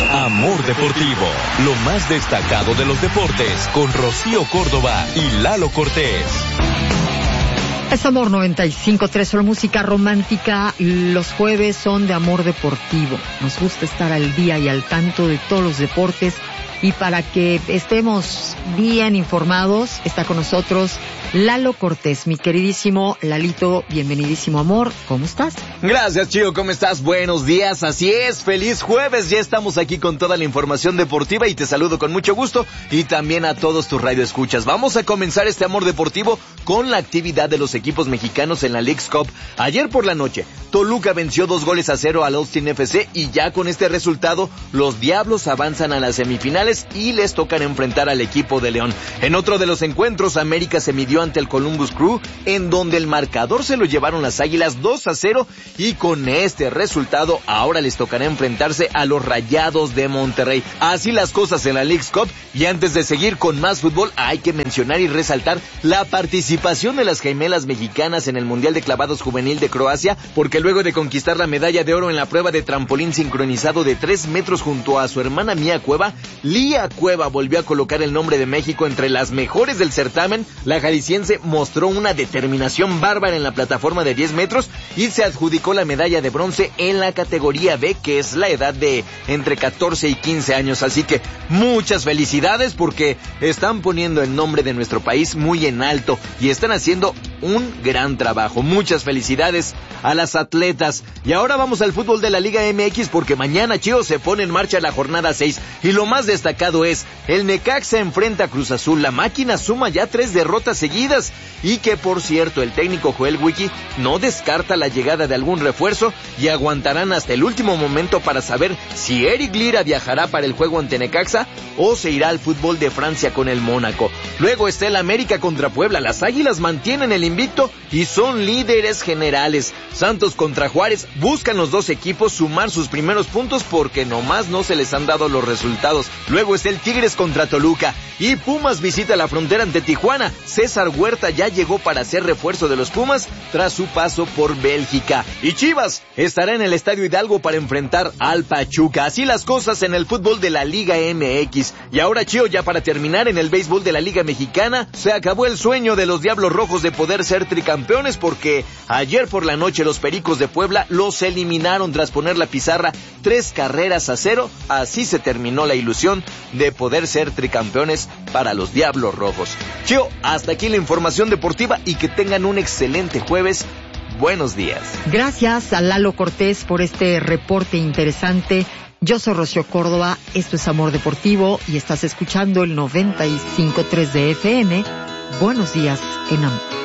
Amor Deportivo, lo más destacado de los deportes, con Rocío Córdoba y Lalo Cortés. Es Amor 95.3, solo música romántica. Los jueves son de Amor Deportivo. Nos gusta estar al día y al tanto de todos los deportes. Y para que estemos bien informados, está con nosotros Lalo Cortés. Mi queridísimo Lalito, bienvenidísimo amor, ¿cómo estás? Gracias, Chío, ¿cómo estás? Buenos días, así es, feliz jueves, ya estamos aquí con toda la información deportiva y te saludo con mucho gusto y también a todos tus radioescuchas. Vamos a comenzar este Amor Deportivo con la actividad de los equipos mexicanos en la Leagues Cup. Ayer por la noche, Toluca venció 2-0 al Austin FC y ya con este resultado, los Diablos avanzan a las semifinales y les tocan enfrentar al equipo de León. En otro de los encuentros, América se midió ante el Columbus Crew, en donde el marcador se lo llevaron las Águilas 2-0 y con este resultado ahora les tocará enfrentarse a los Rayados de Monterrey. Así las cosas en la Leagues Cup, y antes de seguir con más fútbol hay que mencionar y resaltar la participación de las gemelas mexicanas en el Mundial de Clavados Juvenil de Croacia, porque luego de conquistar la medalla de oro en la prueba de trampolín sincronizado de 3 metros junto a su hermana Mía Cueva, Lía Cueva volvió a colocar el nombre de México entre las mejores del certamen. La jalisciense mostró una determinación bárbara en la plataforma de 10 metros y se adjudicó la medalla de bronce en la categoría B, que es la edad de entre 14 y 15 años. Así que muchas felicidades porque están poniendo el nombre de nuestro país muy en alto y están haciendo un gran trabajo. Muchas felicidades a las atletas. Y ahora vamos al fútbol de la Liga MX porque mañana, Chío, se pone en marcha la jornada 6 y lo más destacado es el Necaxa enfrenta a Cruz Azul. La máquina suma ya 3 derrotas seguidas y que, por cierto, el técnico Joel Wiki no descarta la llegada de algún refuerzo y aguantarán hasta el último momento para saber si Eric Lira viajará para el juego ante Necaxa o se irá al fútbol de Francia con el Mónaco. Luego está el América contra Puebla. Las Águilas mantienen el invicto y son líderes generales. Santos contra Juárez. Buscan los dos equipos sumar sus primeros puntos porque nomás no se les han dado los resultados. Luego está el Tigres contra Toluca y Pumas visita la frontera ante Tijuana. César Huerta ya llegó para ser refuerzo de los Pumas tras su paso por Bélgica. Y Chivas estará en el Estadio Hidalgo para enfrentar al Pachuca. Así las cosas en el fútbol de la Liga MX. Y ahora, Chío, ya para terminar, en el béisbol de la Liga Mexicana se acabó el sueño de los Diablos Rojos de poder ser tricampeones porque ayer por la noche los Pericos de Puebla los eliminaron tras poner la pizarra 3-0. Así se terminó la ilusión de poder ser tricampeones para los Diablos Rojos. Chío, hasta aquí la información deportiva y que tengan un excelente jueves. Buenos días. Gracias a Lalo Cortés por este reporte interesante. Yo soy Rocío Córdoba, esto es Amor Deportivo y estás escuchando el 95.3 de FM. Buenos días en Amor.